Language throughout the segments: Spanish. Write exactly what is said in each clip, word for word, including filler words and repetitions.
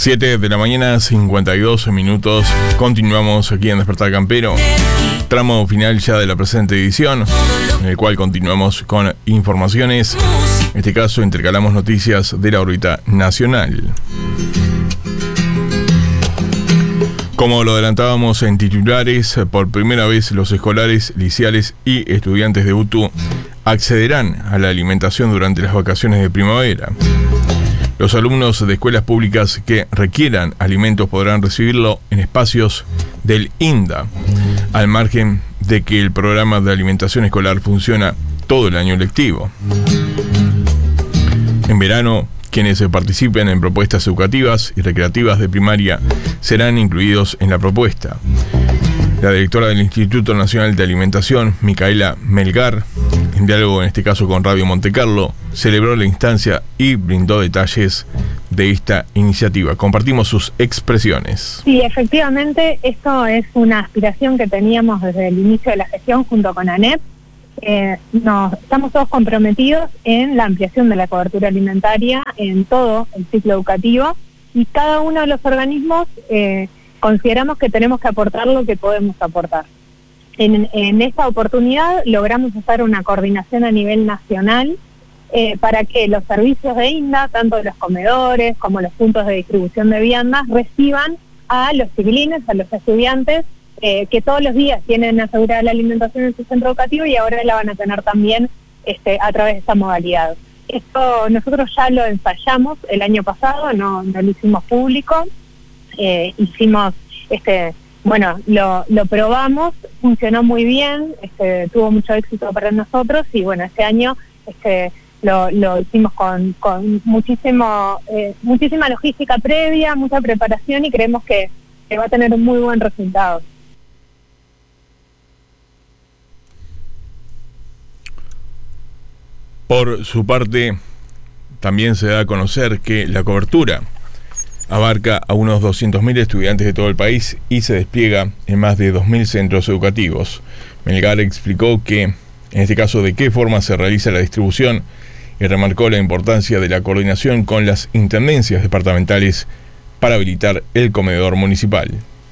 siete de la mañana, cincuenta y dos minutos. Continuamos aquí en Despertar Campero. Tramo final ya de la presente edición, en el cual continuamos con informaciones. En este caso, intercalamos noticias de la órbita nacional. Como lo adelantábamos en titulares, por primera vez los escolares, liceales y estudiantes de U T U accederán a la alimentación durante las vacaciones de primavera. Los alumnos de escuelas públicas que requieran alimentos podrán recibirlo en espacios del I N D A, al margen de que el programa de alimentación escolar funciona todo el año lectivo. En verano, quienes participen en propuestas educativas y recreativas de primaria serán incluidos en la propuesta. La directora del Instituto Nacional de Alimentación, Micaela Melgar, en diálogo en este caso con Radio Montecarlo, celebró la instancia y brindó detalles de esta iniciativa. Compartimos sus expresiones. Sí, efectivamente, esto es una aspiración que teníamos desde el inicio de la gestión junto con ANEP. Eh, nos, estamos todos comprometidos en la ampliación de la cobertura alimentaria en todo el ciclo educativo y cada uno de los organismos eh, consideramos que tenemos que aportar lo que podemos aportar. En, en esta oportunidad logramos hacer una coordinación a nivel nacional eh, para que los servicios de I N D A, tanto de los comedores como los puntos de distribución de viandas, reciban a los chiquilines, a los estudiantes eh, que todos los días tienen asegurada la alimentación en su centro educativo y ahora la van a tener también este, a través de esta modalidad. Esto nosotros ya lo ensayamos el año pasado, no, no lo hicimos público, eh, hicimos, este, bueno, lo, lo probamos, funcionó muy bien, este, tuvo mucho éxito para nosotros y bueno, este año este, lo, lo hicimos con, con muchísimo, eh, muchísima logística previa, mucha preparación y creemos que, que va a tener un muy buen resultado. Por su parte, también se da a conocer que la cobertura abarca a unos doscientos mil estudiantes de todo el país y se despliega en más de dos mil centros educativos. Melgar explicó que, en este caso, de qué forma se realiza la distribución y remarcó la importancia de la coordinación con las intendencias departamentales para habilitar el comedor municipal.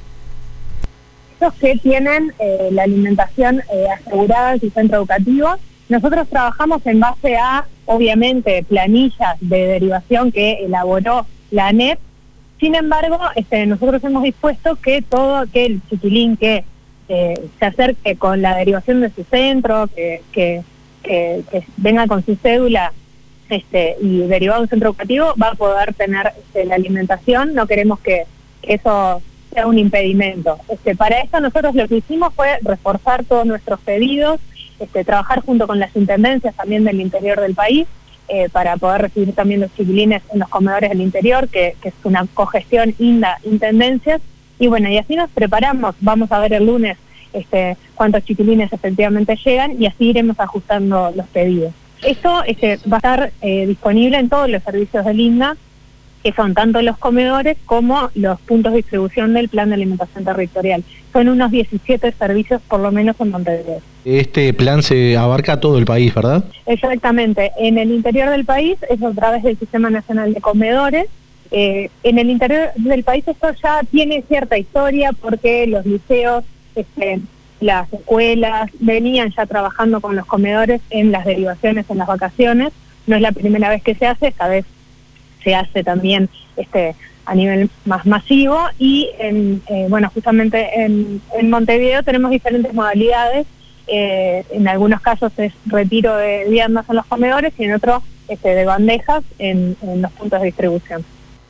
Los que tienen eh, la alimentación eh, asegurada en su centro educativo, nosotros trabajamos en base a, obviamente, planillas de derivación que elaboró la ANEP. Sin embargo, este, nosotros hemos dispuesto que todo aquel chiquilín que eh, se acerque con la derivación de su centro, que, que, que, que venga con su cédula este, y derivado de un centro educativo, va a poder tener este, la alimentación. No queremos que, que eso sea un impedimento. Este, para esto nosotros lo que hicimos fue reforzar todos nuestros pedidos, este, trabajar junto con las intendencias también del interior del país, Eh, para poder recibir también los chiquilines en los comedores del interior, que, que es una cogestión I N D A-intendencias, y bueno, y así nos preparamos. Vamos a ver el lunes este, cuántos chiquilines efectivamente llegan, y así iremos ajustando los pedidos. Esto este, va a estar eh, disponible en todos los servicios del I N D A, que son tanto los comedores como los puntos de distribución del Plan de Alimentación Territorial. Son unos diecisiete servicios por lo menos en Montevideo. Este plan se abarca todo el país, ¿verdad? Exactamente. En el interior del país es a través del Sistema Nacional de Comedores. Eh, en el interior del país esto ya tiene cierta historia porque los liceos, este, las escuelas venían ya trabajando con los comedores en las derivaciones, en las vacaciones. No es la primera vez que se hace, esta vez se hace también este a nivel más masivo y en, eh, bueno, justamente en, en Montevideo tenemos diferentes modalidades. Eh, en algunos casos es retiro de viandas en los comedores y en otros este, de bandejas en, en los puntos de distribución.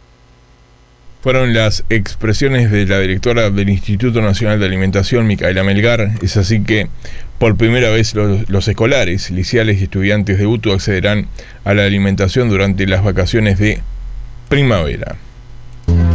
Fueron las expresiones de la directora del Instituto Nacional de Alimentación, Micaela Melgar. Es así que por primera vez los, los escolares, liceales y estudiantes de U T U accederán a la alimentación durante las vacaciones de primavera.